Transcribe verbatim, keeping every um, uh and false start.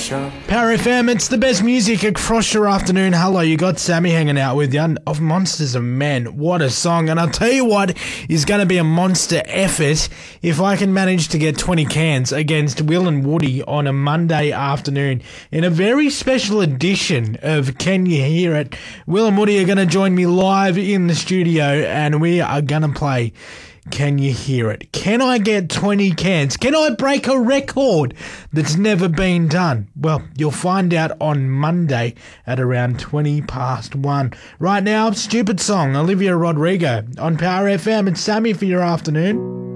pressure. Power F M, it's the best music across your afternoon. Hello, you got Sammy hanging out with you of Monsters of Men. What a song. And I'll tell you what is going to be a monster effort if I can manage to get twenty cans against Will and Woody on a Monday afternoon in a very special edition of Can You Hear It? Will and Woody are going to join me live in the studio and we are going to play Can You Hear It? Can I get twenty cans? Can I break a record that's never been done? Well, you'll find out on Monday at around twenty past one. Right now, stupid song, Olivia Rodrigo on Power F M. It's Sammy for your afternoon.